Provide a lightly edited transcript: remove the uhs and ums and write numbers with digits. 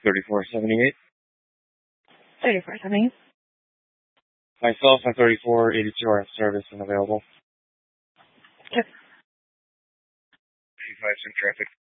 3478. 3478. Myself and 3482 are in service and available. Okay. 85 in traffic.